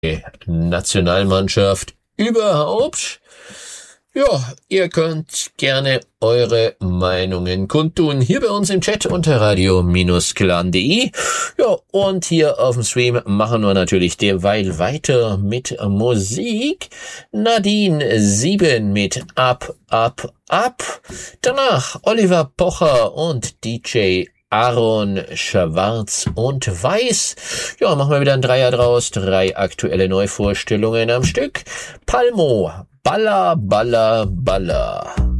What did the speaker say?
Nationalmannschaft überhaupt? Ja, ihr könnt gerne eure Meinungen kundtun hier bei uns im Chat unter radio-clan.de. Ja, und hier auf dem Stream machen wir natürlich derweil weiter mit Musik. Nadine 7 mit Up, Up, Up. Danach Oliver Pocher und DJ Aaron Schwarz und Weiß. Ja, machen wir wieder ein Dreier draus. 3 aktuelle Neuvorstellungen am Stück. Palmo, Baller, Baller, Baller.